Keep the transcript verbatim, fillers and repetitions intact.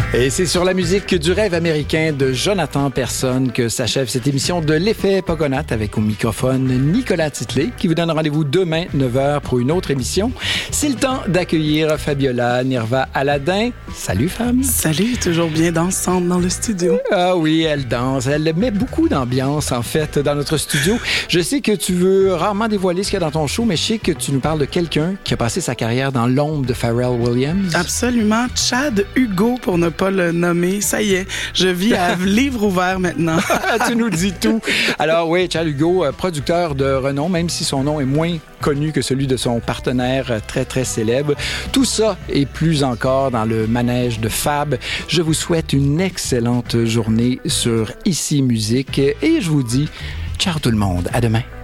Et c'est sur la musique du rêve américain de Jonathan Persson que s'achève cette émission de l'Effet Pogonath avec au microphone Nicolas Titley qui vous donne rendez-vous demain neuf heures pour une autre émission. C'est le temps d'accueillir Fabiola Nirva Aladin. Salut femme. Salut, toujours bien dansante dans le studio. Ah oui, elle danse. Elle met beaucoup d'ambiance en fait dans notre studio. Je sais que tu veux rarement dévoiler ce qu'il y a dans ton show, mais je sais que tu nous parles de quelqu'un qui a passé sa carrière dans l'ombre de Pharrell Williams. Absolument. Chad Hugo, pour ne pas le nommer. Ça y est, je vis à livre ouvert maintenant. Tu nous dis tout. Alors oui, Chad Hugo, producteur de renom, même si son nom est moins connu que celui de son partenaire très, très célèbre. Tout ça et plus encore dans le manège de Fab. Je vous souhaite une excellente journée sur Ici Musique et je vous dis ciao tout le monde. À demain.